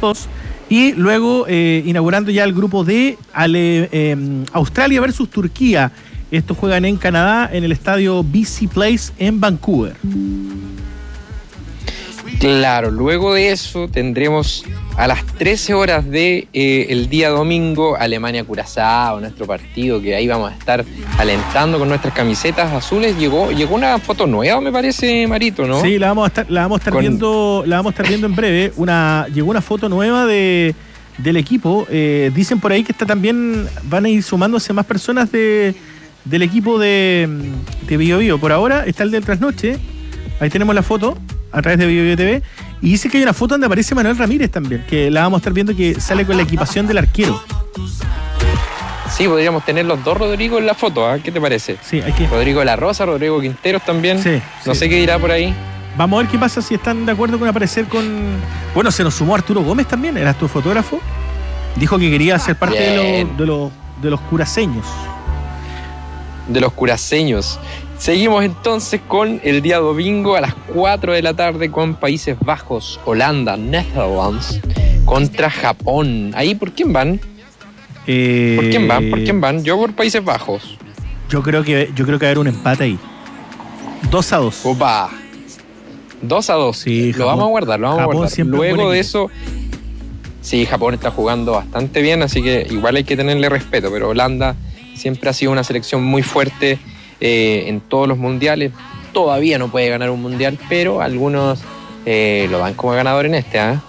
2, y luego inaugurando ya el grupo D, Australia versus Turquía. Estos juegan en Canadá, en el estadio BC Place en Vancouver. Claro, luego de eso tendremos a las 13 horas de el día domingo Alemania-Curazao, nuestro partido, que ahí vamos a estar alentando con nuestras camisetas azules. Llegó una foto nueva, me parece, Marito, ¿no? Sí, la vamos a estar viendo en breve. Llegó una foto nueva del equipo. Dicen por ahí que también van a ir sumándose más personas del equipo de Bio Bio. Por ahora está el del Trasnoche. Ahí tenemos la foto a través de Bio Bio TV. Y dice que hay una foto donde aparece Manuel Ramírez también, que la vamos a estar viendo, que sale con la equipación del arquero. Sí, podríamos tener los dos Rodrigo en la foto, ¿eh? ¿Qué te parece? Sí, hay que... Rodrigo de la Rosa, Rodrigo Quinteros también. Sí, no sé qué dirá por ahí. Vamos a ver qué pasa, si están de acuerdo con aparecer con... Bueno, se nos sumó Arturo Gómez también, era tu fotógrafo. Dijo que quería ser parte de los curaceños. De los curaceños. Seguimos entonces con el día domingo a las 4 de la tarde con Países Bajos, Holanda, Netherlands contra Japón. ¿Ahí por quién van? ¿Por quién van? Yo por Países Bajos. Yo creo que va a haber un empate ahí. 2-2. Opa. 2-2. Sí, lo vamos a guardar. Luego de eso, sí, Japón está jugando bastante bien, así que igual hay que tenerle respeto, pero Holanda siempre ha sido una selección muy fuerte en todos los mundiales. Todavía no puede ganar un mundial, pero algunos lo dan como ganador en este, ¿eh?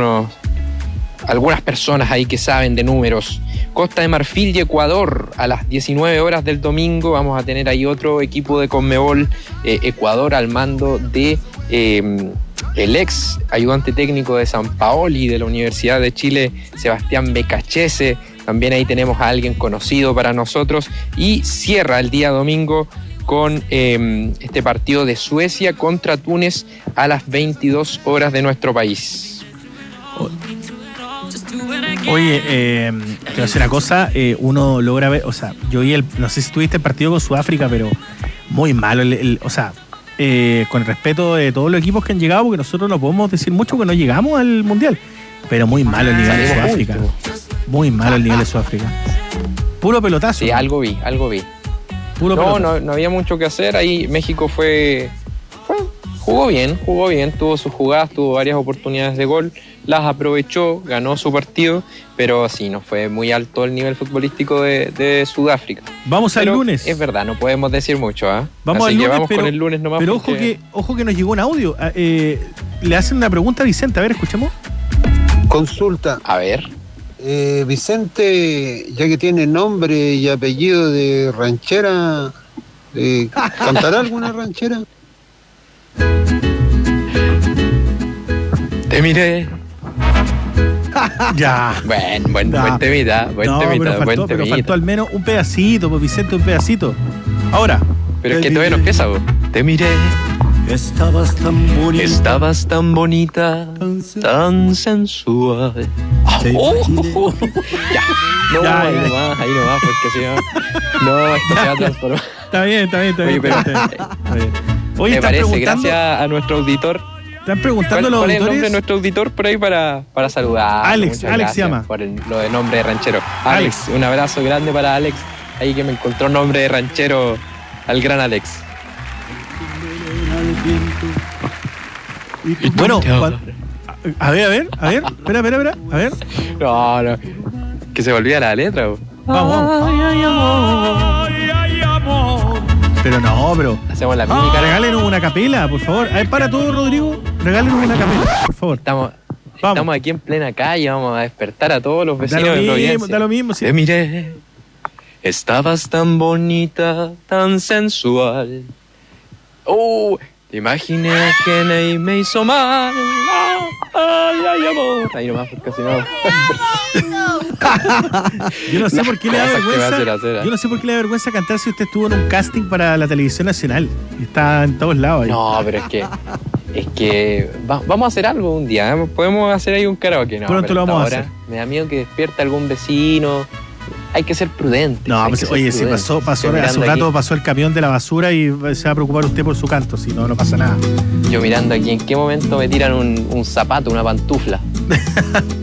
Algunas personas ahí que saben de números. Costa de Marfil y Ecuador a las 19 horas del domingo. Vamos a tener ahí otro equipo de Conmebol, Ecuador, al mando de el ex ayudante técnico de San Paoli de la Universidad de Chile, Sebastián Becachese. También ahí tenemos a alguien conocido para nosotros. Y cierra el día domingo con este partido de Suecia contra Túnez a las 22 horas de nuestro país. Oye, te voy a decir una cosa, uno logra ver, o sea, yo vi no sé si tuviste el partido con Sudáfrica, pero muy malo, con el respeto de todos los equipos que han llegado, porque nosotros no podemos decir mucho que no llegamos al Mundial, pero muy malo el nivel de Sudáfrica. Muy malo el nivel de Sudáfrica. Puro pelotazo. Sí, algo vi. No había mucho que hacer. Ahí México jugó bien, tuvo sus jugadas, tuvo varias oportunidades de gol, las aprovechó, ganó su partido, pero sí, no fue muy alto el nivel futbolístico de Sudáfrica. Vamos al lunes. Es verdad, no podemos decir mucho, ¿eh? Vamos al lunes, con el lunes nomás. Pero ojo que nos llegó un audio. Le hacen una pregunta a Vicente, a ver, escuchemos. Consulta. A ver. Vicente, ya que tiene nombre y apellido de ranchera, ¿cantará alguna ranchera? Te miré. Ya. Buen temita. Pero faltó al menos un pedacito, pues Vicente, un pedacito. Ahora. Pero es que todavía no empieza, vos. Te miré. Estabas tan bonita, tan sensual. Ya. Ahí nomás, porque si no, esto se va a transformar. Está bien. Oye, pero Oye, me parece, gracias a nuestro auditor. Están preguntando los auditores. ¿Cuál es el nombre de nuestro auditor por ahí para saludar? Alex se llama. Por lo de nombre de ranchero. Alex, un abrazo grande para Alex. Ahí que me encontró nombre de ranchero al gran Alex. Bueno, a ver, espera, a ver. No, que se me olvida la letra. Vamos. Ay, amor. Pero hacemos la mímica. Regálenos una capela, por favor. A ver, para todo, Rodrigo, regálenos una capela, por favor. Estamos aquí en plena calle, vamos a despertar a todos los vecinos de Providencia. Da lo mismo, sí. Te miré, estabas tan bonita, tan sensual. Te imaginé ajena y me hizo mal. Ay, amor. Ahí nomás, porque si no. Yo no sé por qué le da vergüenza. Yo no sé por qué le da vergüenza cantar si usted estuvo en un casting para la televisión nacional. Está en todos lados ahí. No, pero es que vamos a hacer algo un día, ¿eh? Podemos hacer ahí un karaoke. No, pronto lo vamos a hacer. Me da miedo que despierte algún vecino. Hay que ser prudente. No, pues, oye, si pasó hace un rato pasó el camión de la basura y se va a preocupar usted por su canto, si no pasa nada. Yo mirando aquí en qué momento me tiran un zapato, una pantufla.